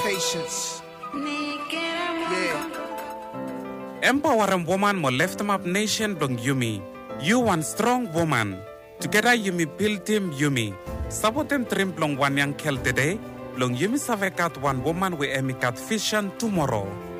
patience. Yeah. Empowering woman mo left up nation blong Yumi. You one strong woman. Together Yumi build team Yumi. Sabotem trim blong one young kel today. Blong Yumi savekat one woman we emikat vision tomorrow.